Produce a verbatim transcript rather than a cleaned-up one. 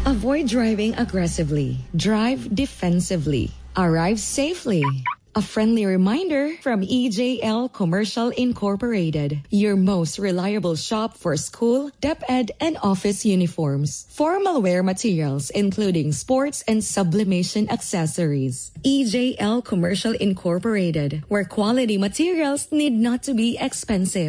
Avoid driving aggressively. Drive defensively. Arrive safely. A friendly reminder from E J L Commercial Incorporated, your most reliable shop for school, DepEd, and office uniforms. Formal wear materials, including sports and sublimation accessories. E J L Commercial Incorporated, where quality materials need not to be expensive.